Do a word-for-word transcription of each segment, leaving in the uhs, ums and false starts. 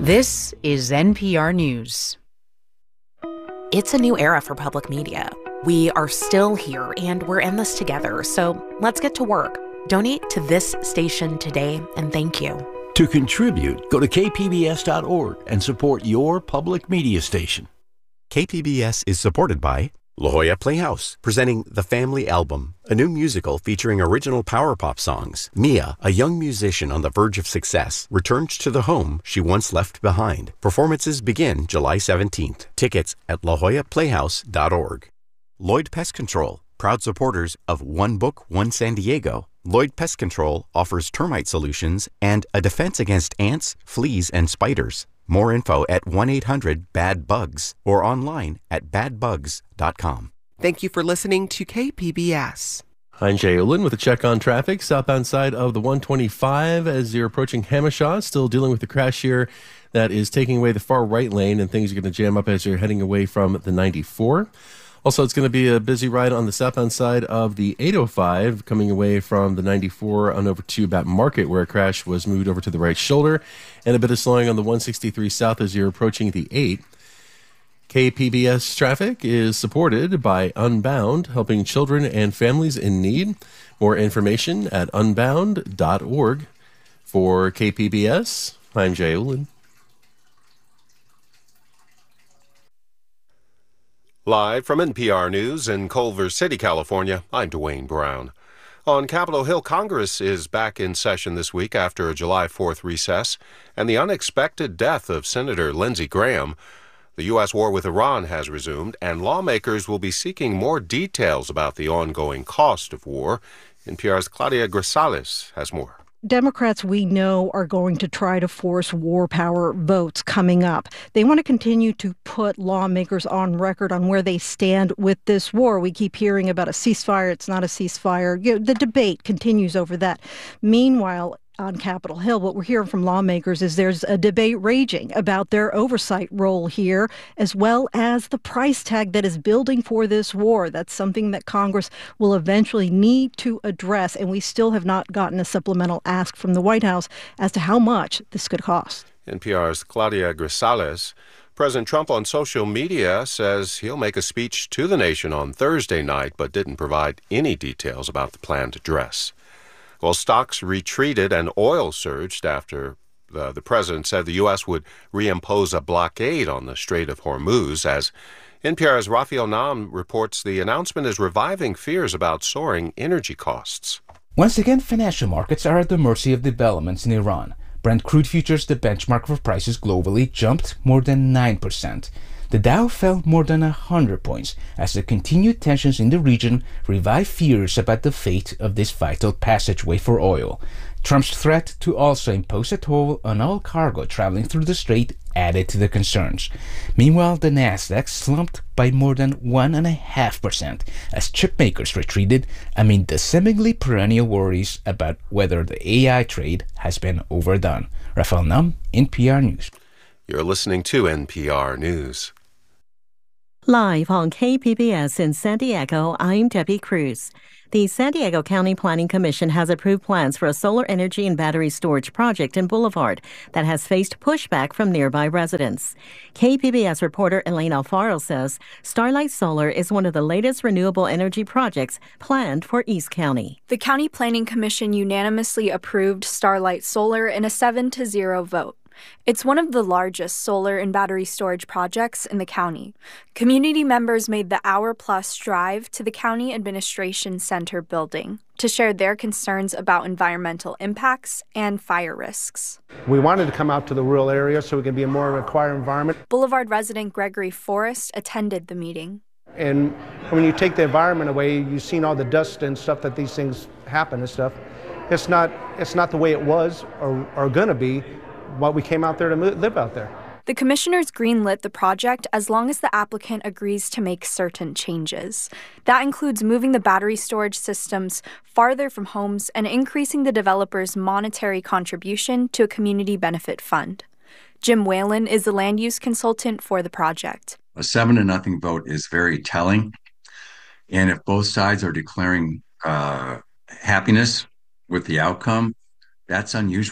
This is N P R News. It's a new era for public media. We are still here, and we're in this together, so let's get to work. Donate to this station today, and thank you. To contribute, go to k p b s dot org and support your public media station. K P B S is supported by La Jolla Playhouse, presenting The Family Album, a new musical featuring original power pop songs. Mia, a young musician on the verge of success, returns to the home she once left behind. Performances begin July seventeenth. Tickets at la jolla playhouse dot org. Lloyd Pest Control, proud supporters of One Book, One San Diego. Lloyd Pest Control offers termite solutions and a defense against ants, fleas, and spiders. More info at one eight hundred bad bugs or online at bad bugs dot com. Thank you for listening to K P B S. I'm Jay Olin with a check on traffic. Southbound side of the one twenty-five as you're approaching Hamishaw. Still dealing with the crash here that is taking away the far right lane, and things are going to jam up as you're heading away from the ninety-four. Also, it's going to be a busy ride on the southbound side of the eight oh five, coming away from the ninety-four on over to Baton Market, where a crash was moved over to the right shoulder, and a bit of slowing on the one sixty-three south as you're approaching the eight. K P B S traffic is supported by Unbound, helping children and families in need. More information at unbound dot org. For K P B S, I'm Jay Olin. Live from N P R News in Culver City, California, I'm Dwayne Brown. On Capitol Hill, Congress is back in session this week after a July fourth recess and the unexpected death of Senator Lindsey Graham. The U S war with Iran has resumed, and lawmakers will be seeking more details about the ongoing cost of war. N P R's Claudia Grisales has more. Democrats, we know, are going to try to force war power votes coming up. They want to continue to put lawmakers on record on where they stand with this war. We keep hearing about a ceasefire. It's not a ceasefire. You know, the debate continues over that. Meanwhile, on Capitol Hill, what we're hearing from lawmakers is there's a debate raging about their oversight role here, as well as the price tag that is building for this war. That's something that Congress will eventually need to address, and we still have not gotten a supplemental ask from the White House as to how much this could cost. N P R's Claudia Grisales. President Trump on social media says he'll make a speech to the nation on Thursday night, but didn't provide any details about the planned address. Well, stocks retreated and oil surged after uh, the president said the U S would reimpose a blockade on the Strait of Hormuz. As N P R's Rafael Nam reports, the announcement is reviving fears about soaring energy costs. Once again, financial markets are at the mercy of developments in Iran. Brent crude futures, the benchmark for prices globally, jumped more than nine percent. The Dow fell more than one hundred points as the continued tensions in the region revive fears about the fate of this vital passageway for oil. Trump's threat to also impose a toll on all cargo traveling through the strait added to the concerns. Meanwhile, the Nasdaq slumped by more than one point five percent as chip makers retreated amid the seemingly perennial worries about whether the A I trade has been overdone. Rafael Nam, N P R News. You're listening to N P R News. Live on K P B S in San Diego, I'm Debbie Cruz. The San Diego County Planning Commission has approved plans for a solar energy and battery storage project in Boulevard that has faced pushback from nearby residents. K P B S reporter Elaine Alfaro says Starlight Solar is one of the latest renewable energy projects planned for East County. The County Planning Commission unanimously approved Starlight Solar in a seven to zero vote. It's one of the largest solar and battery storage projects in the county. Community members made the hour-plus drive to the County Administration Center building to share their concerns about environmental impacts and fire risks. We wanted to come out to the rural area so we could be a more quiet environment. Boulevard resident Gregory Forrest attended the meeting. And when you take the environment away, you've seen all the dust and stuff that these things happen and stuff. It's not, it's not the way it was or, or going to be. What we came out there to live out there. The commissioners greenlit the project as long as the applicant agrees to make certain changes. That includes moving the battery storage systems farther from homes and increasing the developer's monetary contribution to a community benefit fund. Jim Whalen is the land use consultant for the project. A seven to nothing vote is very telling. And if both sides are declaring uh, happiness with the outcome, that's unusual.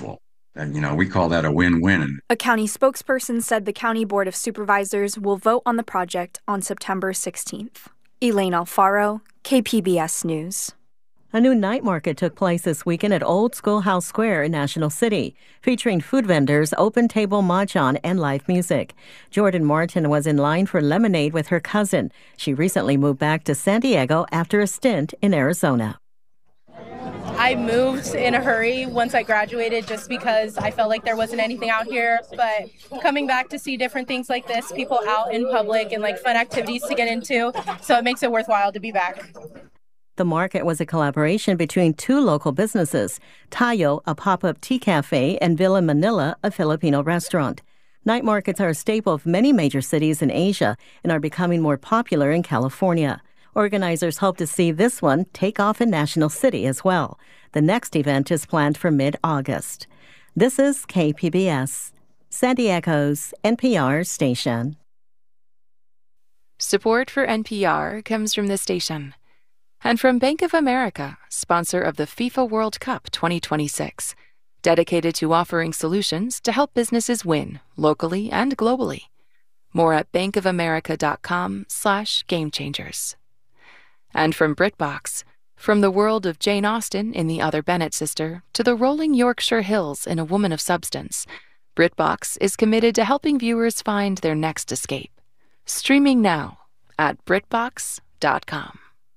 And, you know, we call that a win-win. A county spokesperson said the County Board of Supervisors will vote on the project on September sixteenth. Elaine Alfaro, K P B S News. A new night market took place this weekend at Old Schoolhouse Square in National City, featuring food vendors, open table mahjong, and live music. Jordan Martin was in line for lemonade with her cousin. She recently moved back to San Diego after a stint in Arizona. I moved in a hurry once I graduated just because I felt like there wasn't anything out here. But coming back to see different things like this, people out in public and like fun activities to get into, so it makes it worthwhile to be back. The market was a collaboration between two local businesses, Tayo, a pop-up tea cafe, and Villa Manila, a Filipino restaurant. Night markets are a staple of many major cities in Asia and are becoming more popular in California. Organizers hope to see this one take off in National City as well. The next event is planned for mid-August. This is K P B S, San Diego's N P R station. Support for N P R comes from this station and from Bank of America, sponsor of the FIFA World Cup twenty twenty-six, dedicated to offering solutions to help businesses win locally and globally. More at bankofamerica.com slash game changers. And from BritBox, from the world of Jane Austen in The Other Bennett Sister to the rolling Yorkshire Hills in A Woman of Substance, BritBox is committed to helping viewers find their next escape. Streaming now at britbox dot com.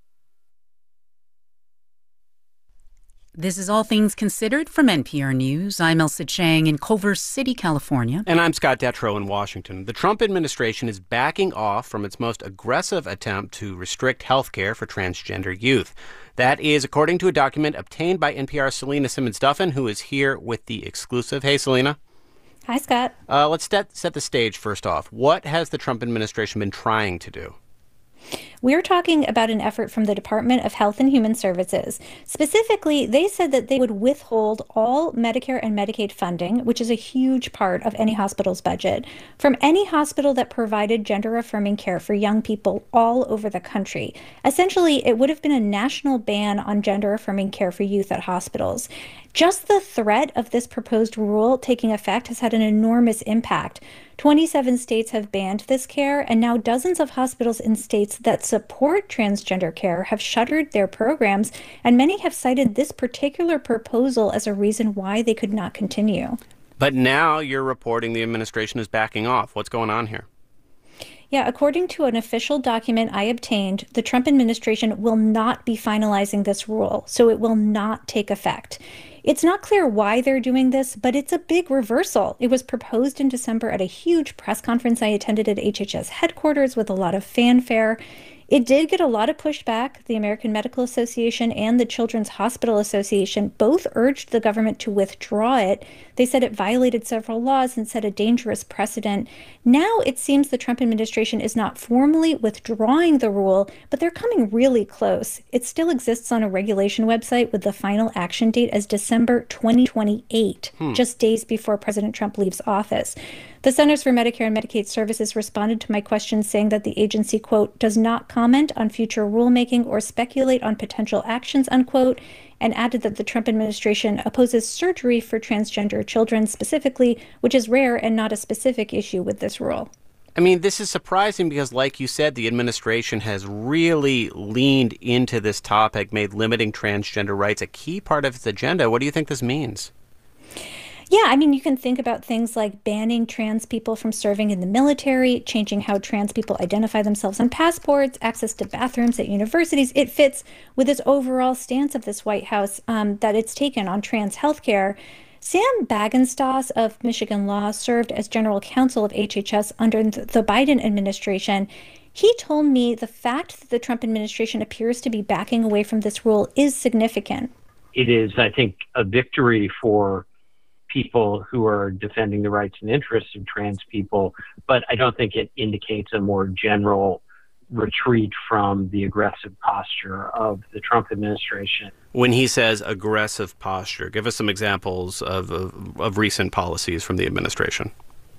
This is All Things Considered from N P R News. I'm Elsa Chang in Culver City, California. And I'm Scott Detrow in Washington. The Trump administration is backing off from its most aggressive attempt to restrict health care for transgender youth. That is according to a document obtained by N P R's Selena Simmons-Duffin, who is here with the exclusive. Hey, Selena. Hi, Scott. Uh, let's set, set the stage first off. What has the Trump administration been trying to do? We're talking about an effort from the Department of Health and Human Services. Specifically, they said that they would withhold all Medicare and Medicaid funding, which is a huge part of any hospital's budget, from any hospital that provided gender-affirming care for young people all over the country. Essentially, it would have been a national ban on gender-affirming care for youth at hospitals. Just the threat of this proposed rule taking effect has had an enormous impact. twenty-seven states have banned this care, and now dozens of hospitals in states that support transgender care have shuttered their programs, and many have cited this particular proposal as a reason why they could not continue. But now you're reporting the administration is backing off. What's going on here? Yeah, according to an official document I obtained, the Trump administration will not be finalizing this rule, so it will not take effect. It's not clear why they're doing this, but it's a big reversal. It was proposed in December at a huge press conference I attended at H H S headquarters with a lot of fanfare. It did get a lot of pushback. The American Medical Association and the Children's Hospital Association both urged the government to withdraw it. They said it violated several laws and set a dangerous precedent. Now it seems the Trump administration is not formally withdrawing the rule, but they're coming really close. It still exists on a regulation website with the final action date as December twenty twenty-eight, hmm. just days before President Trump leaves office. The Centers for Medicare and Medicaid Services responded to my questions saying that the agency, quote, does not comment on future rulemaking or speculate on potential actions, unquote, and added that the Trump administration opposes surgery for transgender children specifically, which is rare and not a specific issue with this rule. I mean, this is surprising because, like you said, the administration has really leaned into this topic, made limiting transgender rights a key part of its agenda. What do you think this means? Yeah, I mean, you can think about things like banning trans people from serving in the military, changing how trans people identify themselves on passports, access to bathrooms at universities. It fits with this overall stance of this White House um, that it's taken on trans healthcare. Sam Bagenstos of Michigan Law served as general counsel of H H S under the Biden administration. He told me the fact that the Trump administration appears to be backing away from this rule is significant. It is, I think, a victory for people who are defending the rights and interests of trans people, but I don't think it indicates a more general retreat from the aggressive posture of the Trump administration. When he says aggressive posture, give us some examples of, of, of recent policies from the administration.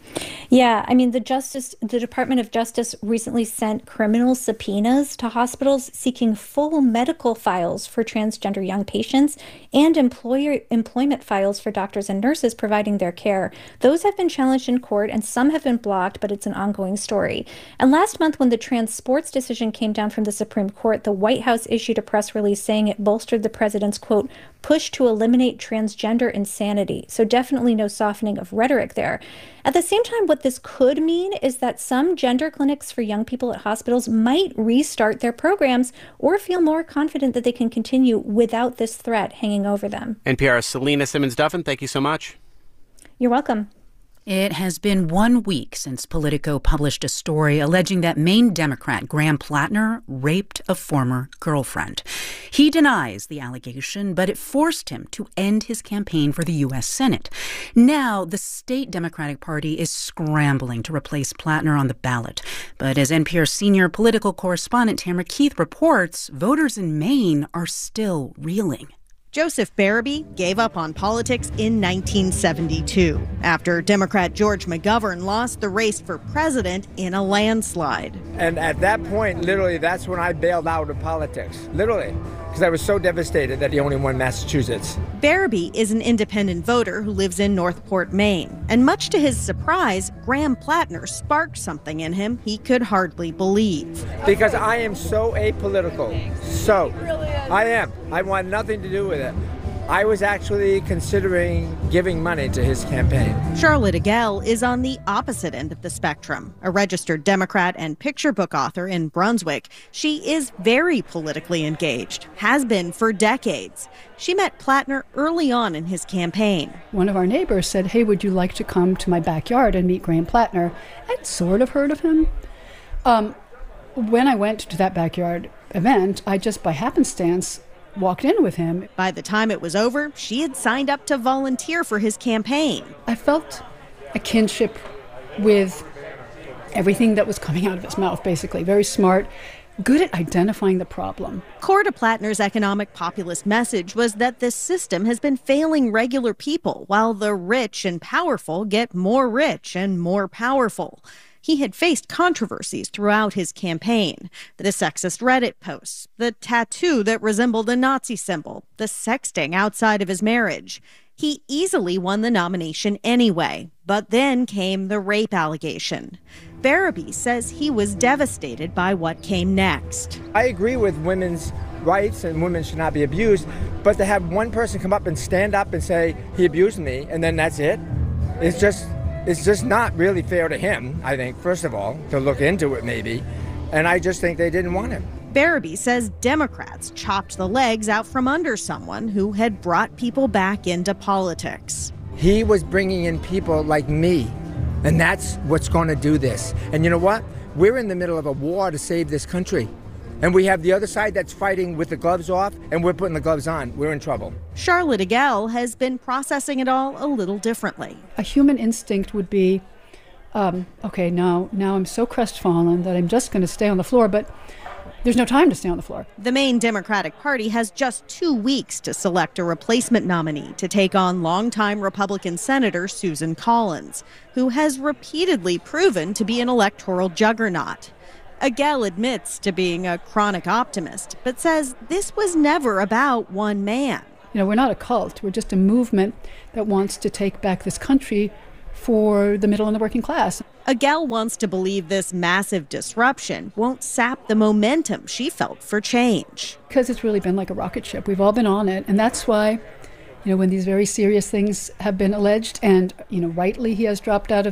Yeah, I mean, the Justice, the Department of Justice recently sent criminal subpoenas to hospitals seeking full medical files for transgender young patients and employer employment files for doctors and nurses providing their care. Those have been challenged in court, and some have been blocked, but it's an ongoing story. And last month, when the trans sports decision came down from the Supreme Court, the White House issued a press release saying it bolstered the president's, quote, push to eliminate transgender insanity. So definitely no softening of rhetoric there. At the same time, what this could mean is that some gender clinics for young people at hospitals might restart their programs or feel more confident that they can continue without this threat hanging over them. N P R's Selena Simmons-Duffin, thank you so much. You're welcome. It has been one week since Politico published a story alleging that Maine Democrat Graham Plattner raped a former girlfriend. He denies the allegation, but it forced him to end his campaign for the U S Senate. Now, the state Democratic Party is scrambling to replace Plattner on the ballot. But as N P R senior political correspondent Tamara Keith reports, voters in Maine are still reeling. Joseph Barabee gave up on politics in nineteen seventy-two after Democrat George McGovern lost the race for president in a landslide. And at that point, literally, that's when I bailed out of politics, literally, because I was so devastated that he only won Massachusetts. Barabee is an independent voter who lives in Northport, Maine. And much to his surprise, Graham Plattner sparked something in him he could hardly believe. Because I am so apolitical. So, I am. I want nothing to do with it. I was actually considering giving money to his campaign. Charlotte Agell is on the opposite end of the spectrum. A registered Democrat and picture book author in Brunswick, she is very politically engaged, has been for decades. She met Plattner early on in his campaign. One of our neighbors said, hey, would you like to come to my backyard and meet Graham Plattner? I'd sort of heard of him. Um, when I went to that backyard event, I just by happenstance walked in with him. By the time it was over, she had signed up to volunteer for his campaign. I felt a kinship with everything that was coming out of his mouth, basically. Very smart, good at identifying the problem. Core to Plattner's economic populist message was that this system has been failing regular people, while the rich and powerful get more rich and more powerful. He had faced controversies throughout his campaign. The sexist Reddit posts, the tattoo that resembled a Nazi symbol, the sexting outside of his marriage. He easily won the nomination anyway, but then came the rape allegation. Barabee says he was devastated by what came next. I agree with women's rights and women should not be abused, but to have one person come up and stand up and say, he abused me, and then that's it, it's just... It's just not really fair to him, I think, first of all, to look into it maybe. And I just think they didn't want him. Barabee says Democrats chopped the legs out from under someone who had brought people back into politics. He was bringing in people like me, and that's what's going to do this. And you know what? We're in the middle of a war to save this country. And we have the other side that's fighting with the gloves off, and we're putting the gloves on. We're in trouble. Charlotte Agell has been processing it all a little differently. A human instinct would be, um, okay, now, now I'm so crestfallen that I'm just going to stay on the floor, but there's no time to stay on the floor. The Maine Democratic Party has just two weeks to select a replacement nominee to take on longtime Republican Senator Susan Collins, who has repeatedly proven to be an electoral juggernaut. Agell admits to being a chronic optimist, but says this was never about one man. You know, we're not a cult. We're just a movement that wants to take back this country for the middle and the working class. Agell wants to believe this massive disruption won't sap the momentum she felt for change. Because it's really been like a rocket ship. We've all been on it, and that's why, you know, when these very serious things have been alleged, and, you know, rightly he has dropped out of